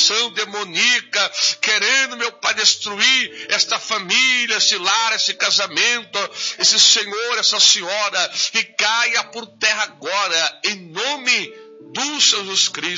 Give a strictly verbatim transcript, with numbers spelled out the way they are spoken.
ação demoníaca, querendo, meu Pai, destruir esta família, esse lar, esse casamento, esse senhor, essa senhora, que caia por terra agora, em nome do Senhor Jesus Cristo.